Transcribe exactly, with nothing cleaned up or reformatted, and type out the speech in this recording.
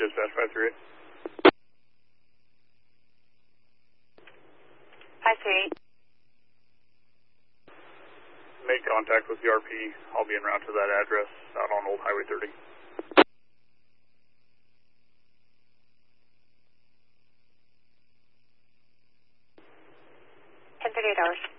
dispatch five three eight. five three eight. Made contact with the R P. I'll be en route to that address out on Old Highway thirty. ten thirty-eight hours.